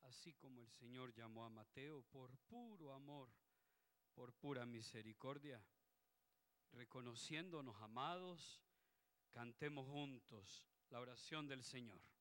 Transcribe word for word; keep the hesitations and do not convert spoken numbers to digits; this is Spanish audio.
así como el Señor llamó a Mateo, por puro amor, por pura misericordia, reconociéndonos amados, cantemos juntos la oración del Señor.